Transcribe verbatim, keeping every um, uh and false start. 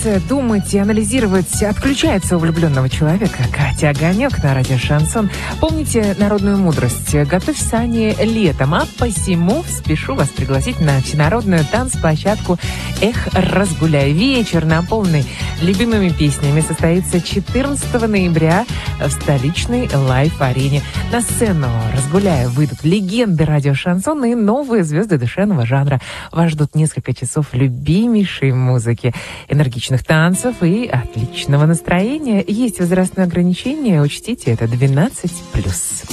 волноваться, думать и анализировать отключается у влюбленного человека. Катя Огонек на радио «Шансон». Помните народную мудрость: готовь сани летом, а посему спешу вас пригласить на всенародную танцплощадку «Эх, разгуляй». Вечер, наполненный любимыми песнями, состоится четырнадцатого ноября в столичной лайв-арене. На сцену «Разгуляя» выйдут легенды радио «Шансон» и новые звезды душевного жанра. Вас ждут несколько часов любимейшей музыки, энергичных танцев и отличного настроения. Есть возрастное ограничение, учтите, это двенадцать плюс.